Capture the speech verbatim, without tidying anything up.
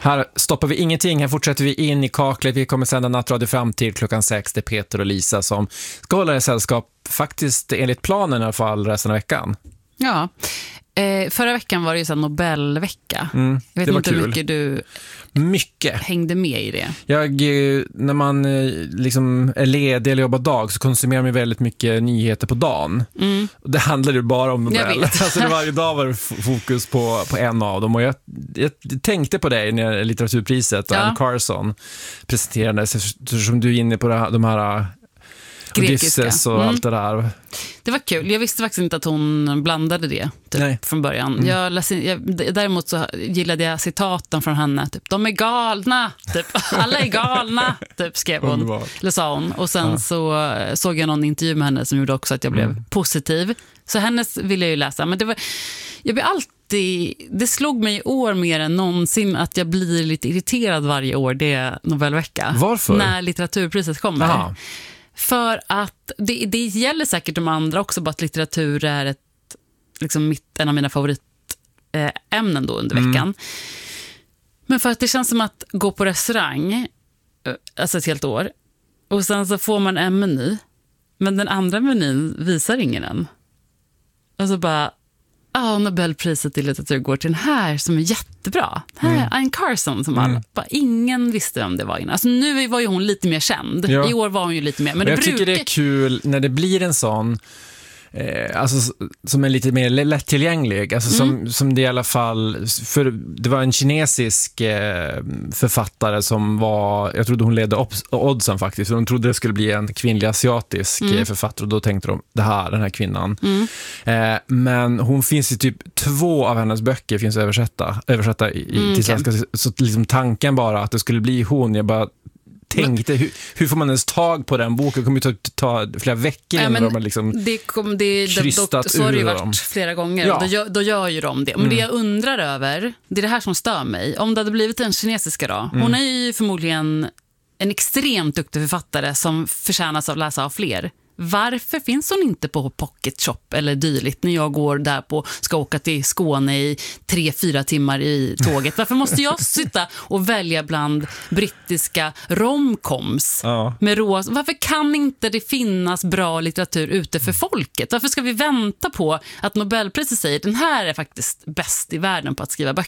Här stoppar vi ingenting, här fortsätter vi in i kaklet. Vi kommer sända nattradio fram till klockan sex. Det är Peter och Lisa som ska hålla i sällskap, faktiskt enligt planen i alla fall, resten av veckan. Ja, eh, förra veckan var det ju så Nobelvecka. Mm, jag vet det var inte hur kul. mycket du Mycket. hängde med i det. Jag, när man liksom är ledig eller jobbar dag så konsumerar man väldigt mycket nyheter på dagen. Mm. Det handlar ju bara om Nobel. Jag vet. Alltså, varje dag var det fokus på, på en av dem. Och jag, jag tänkte på dig när litteraturpriset och Ja. Anne Carson presenterades, eftersom du är inne på det här, de här Grekiska. Odysseus och Mm. allt det där. Det var kul. Jag visste faktiskt inte att hon blandade det typ, Nej. från början. Mm. Jag läste, jag, däremot så gillade jag citaten från henne. Typ, de är galna. Typ, alla är galna, typ, skrev hon. Underbart. Eller sa hon. Och sen Ja. så såg jag någon intervju med henne som gjorde också att jag blev Mm. positiv. Så hennes ville jag ju läsa. Men det var, jag blir alltid, det slog mig i år mer än någonsin att jag blir lite irriterad varje år. Det är Nobelvecka. Varför? När litteraturpriset kommer. Aha. För att det, det gäller säkert de andra också, bara att litteratur är ett, liksom mitt, en av mina favoritämnen då under veckan. Mm. Men för att det känns som att gå på restaurang, alltså ett helt år, och sen så får man en meny, men den andra menyn visar ingen än. Och så bara, ja, Nobelpriset i litteratur går till den här som är jättebra. Den här, Mm. Anne Carson, som Mm. alla, bara, ingen visste om det var innan. Alltså nu var ju hon lite mer känd. Ja. I år var hon ju lite mer. Men, Men det jag brukar... tycker det är kul när det blir en sån eh, alltså, som är lite mer lättillgänglig, alltså Mm. som, som det i alla fall, för det var en kinesisk eh, författare som var, jag trodde hon ledde obs- oddsen faktiskt, för de trodde det skulle bli en kvinnlig asiatisk Mm. eh, författare, och då tänkte de, det här, den här kvinnan. Mm. Eh, men hon finns i typ två av hennes böcker finns översatta, översatta i, i, Mm, till okej. svenska, så liksom tanken bara att det skulle bli hon, jag bara tänkte, hur, hur får man ens tag på den boken? Det kommer ju ta, ta flera veckor Ja, innan men de har liksom det kom, det, krystat dock, så har det ju ur varit dem. flera gånger. Ja. Då, gör, då gör ju de det. Men Mm. det jag undrar över, det är det här som stör mig. Om det hade blivit en kinesiska då. Hon Mm. är ju förmodligen en extremt duktig författare som förtjänas av läsa av fler. Varför finns hon inte på Pocket Shop eller dylikt när jag går där på, ska åka till Skåne i tre, fyra timmar i tåget? Varför måste jag sitta och välja bland brittiska romcoms Ja. med rosa? Varför kan inte det finnas bra litteratur ute för folket? Varför ska vi vänta på att Nobelpriset säger den här är faktiskt bäst i världen på att skriva böcker?